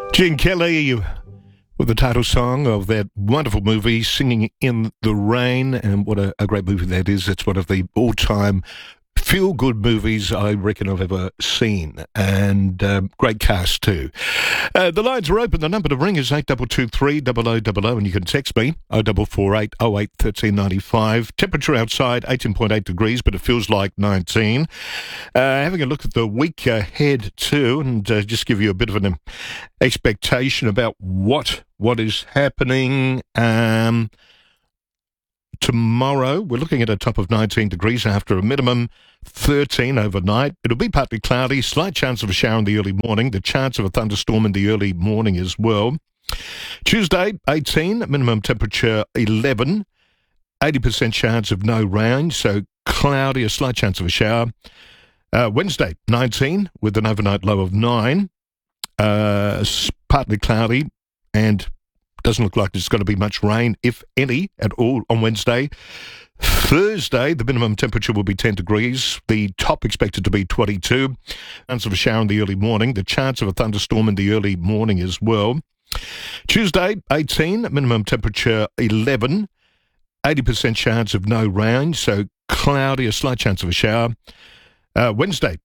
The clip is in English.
Gene Kelly with the title song of that wonderful movie, Singing in the Rain, and what a great movie that is. It's one of the all-time feel-good movies I reckon I've ever seen, and great cast too. The lines are open. The number to ring is 8223 0000, and you can text me 0448 08 1395. Temperature outside 18.8 degrees, but it feels like 19. Having a look at the week ahead too, and just give you a bit of an expectation about what is happening. Tomorrow, we're looking at a top of 19 degrees after a minimum 13 overnight. It'll be partly cloudy, slight chance of a shower in the early morning, the chance of a thunderstorm in the early morning as well. Tuesday, 18, minimum temperature 11, 80% chance of no rain, so cloudy, a slight chance of a shower. Wednesday, 19, with an overnight low of 9, partly cloudy, and doesn't look like there's going to be much rain, if any, at all on Wednesday. Thursday, the minimum temperature will be 10 degrees. The top expected to be 22. Chance of a shower in the early morning. The chance of a thunderstorm in the early morning as well. Tuesday, 18. Minimum temperature 11. 80% chance of no rain, so cloudy, a slight chance of a shower. Wednesday,